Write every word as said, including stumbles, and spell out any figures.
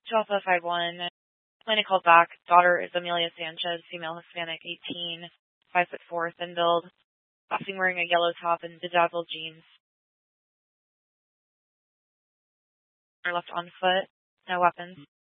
two Alpha five one. Planet called back. Daughter is Amelia Sanchez, female Hispanic, eighteen, five foot four, thin build. Last seen wearing a yellow top and bedazzled jeans. Or left on foot. No weapons.